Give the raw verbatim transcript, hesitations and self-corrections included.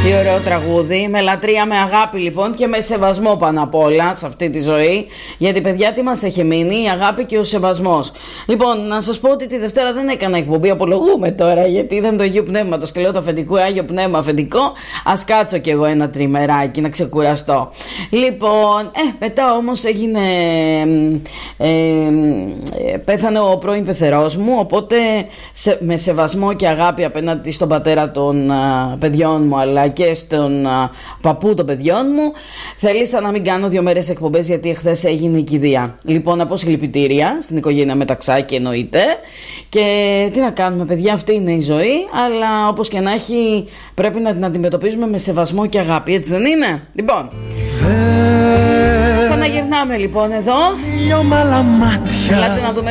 Τι ωραίο τραγούδι, με λατρεία, με αγάπη λοιπόν και με σεβασμό πάνω απ' όλα σε αυτή τη ζωή. Γιατί παιδιά τι μας έχει μείνει, η αγάπη και ο σεβασμός. Λοιπόν, να σας πω ότι τη Δευτέρα δεν έκανα εκπομπή, απολογούμε τώρα γιατί ήταν το Αγίου Πνεύματος και λέω το αφεντικού, Άγιο Πνεύμα αφεντικό. Ας κάτσω κι εγώ ένα τριμεράκι να ξεκουραστώ. Λοιπόν, ε, μετά όμως έγινε, ε, ε, πέθανε ο πρώην πεθερός μου, οπότε σε, με σεβασμό και αγάπη απέναντι στον πατέρα των α, παιδιών μου αλλά και στον α, παππού των παιδιών μου, θέλησα να μην κάνω δύο μέρες εκπομπές γιατί εχθές έγινε η κηδεία. Λοιπόν, να πω συλληπιτήρια στην οικογένεια Μεταξάκη εννοείται. Και τι να κάνουμε παιδιά, αυτή είναι η ζωή, αλλά όπως και να έχει πρέπει να την αντιμετωπίζουμε με σεβασμό και αγάπη, έτσι δεν είναι? Λοιπόν, ξαναγυρνάμε λοιπόν εδώ. Ελάτε να δούμε